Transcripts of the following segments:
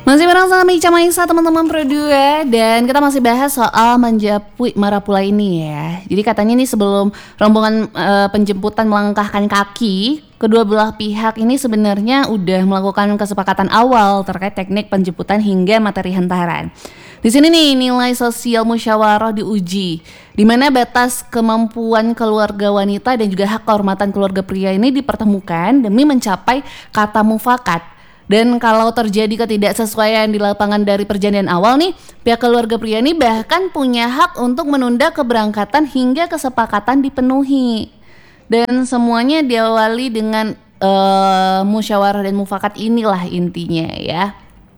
Masih bareng sama Ica Maisa teman-teman berdua. Dan kita masih bahas soal menjapui Marapula ini ya. Jadi katanya nih sebelum rombongan penjemputan melangkahkan kaki, kedua belah pihak ini sebenarnya udah melakukan kesepakatan awal terkait teknik penjemputan hingga materi hantaran. Di sini nih nilai sosial musyawarah diuji, di mana batas kemampuan keluarga wanita dan juga hak kehormatan keluarga pria ini dipertemukan demi mencapai kata mufakat. Dan kalau terjadi ketidaksesuaian di lapangan dari perjanjian awal nih, pihak keluarga pria ini bahkan punya hak untuk menunda keberangkatan hingga kesepakatan dipenuhi. Dan semuanya diawali dengan musyawarah dan mufakat inilah intinya ya.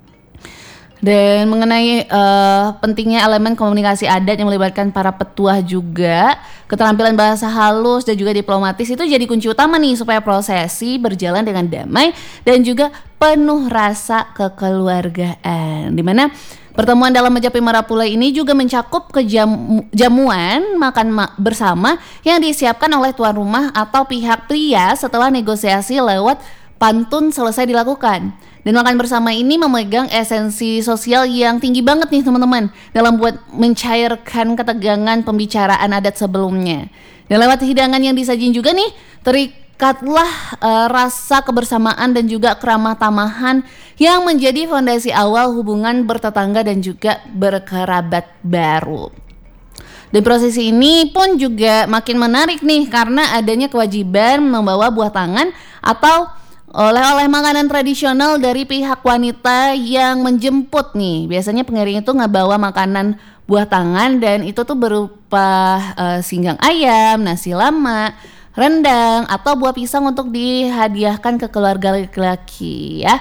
Dan mengenai pentingnya elemen komunikasi adat yang melibatkan para petuah juga, keterampilan bahasa halus dan juga diplomatis itu jadi kunci utama nih supaya prosesi berjalan dengan damai dan juga penuh rasa kekeluargaan. Dimana pertemuan dalam Menjapui Marapula ini juga mencakup jamuan makan bersama yang disiapkan oleh tuan rumah atau pihak pria setelah negosiasi lewat pantun selesai dilakukan. Dan makan bersama ini memegang esensi sosial yang tinggi banget nih teman-teman dalam buat mencairkan ketegangan pembicaraan adat sebelumnya. Dan lewat hidangan yang disajin juga nih terikatlah rasa kebersamaan dan juga keramah tamahan yang menjadi fondasi awal hubungan bertetangga dan juga berkerabat baru. Dan prosesi ini pun juga makin menarik nih karena adanya kewajiban membawa buah tangan atau oleh-oleh makanan tradisional dari pihak wanita yang menjemput nih. Biasanya pengiring itu ngebawa makanan buah tangan dan itu tuh berupa singgang ayam, nasi lama, rendang atau buah pisang untuk dihadiahkan ke keluarga laki-laki ya.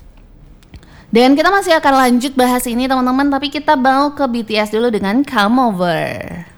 Dan kita masih akan lanjut bahas ini teman-teman, tapi kita mau ke BTS dulu dengan Come Over.